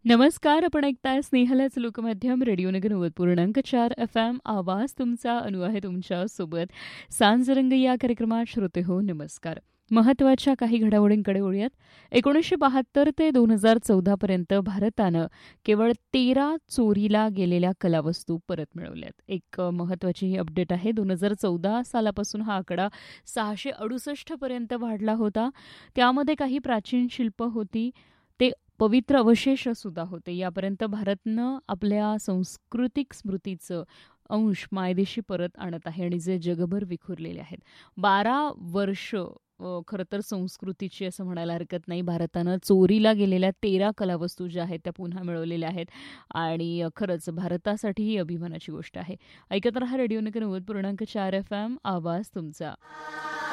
नमस्कार. आपण ऐकताय स्नेहलच लोकमाध्यम रेडिओ नगर 90.4 FM. आवाज तुमचा. अनु आहे तुमच्या सोबत. सांजरंग या कार्यक्रमात श्रोते हो नमस्कार. महत्त्वाच्या काही घडामोडींकडे वळूयात. 1972 ते 2014 पर्यंत भारतानं केवळ 13 चोरीला गेलेल्या कलावस्तू परत मिळवल्यात. एक महत्त्वाची ही अपडेट आहे. 2014 सालापासून हा आकडा 668 पर्यंत वाढला होता. त्यामध्ये काही प्राचीन शिल्प होती. ते पवित्र अवशेष सुद्धा होते. यापर्यंत भारतनं आपल्या सांस्कृतिक स्मृतीचं अंश मायदेशी परत आणत आहे आणि जे जगभर विखुरलेले आहेत. 12 वर्ष खरं तर संस्कृतीची असं म्हणायला हरकत नाही. भारतानं चोरीला गेलेल्या 13 कलावस्तू ज्या आहेत त्या पुन्हा मिळवलेल्या आहेत आणि खरंच भारतासाठी ही अभिमानाची गोष्ट आहे. ऐकत रहा रेडिओ नगर 90.4 FM. आवाज तुमचा.